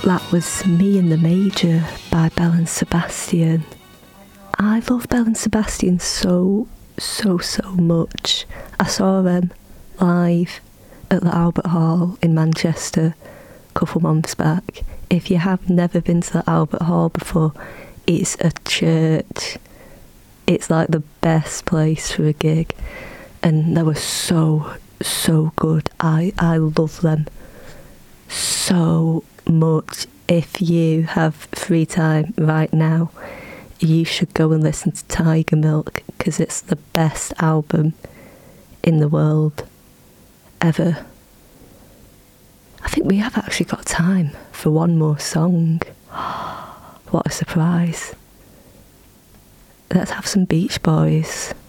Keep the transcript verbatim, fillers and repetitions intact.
That was Me and the Major by Belle and Sebastian. I love Belle and Sebastian so, so, so much. I saw them live at the Albert Hall in Manchester a couple months back. If you have never been to the Albert Hall before, it's a church. It's like the best place for a gig. And they were so, so good. I, I love them so much. If you have free time right now, you should go and listen to Tiger Milk, because it's the best album in the world ever. I think we have actually got time for one more song. What a surprise. Let's have some Beach Boys.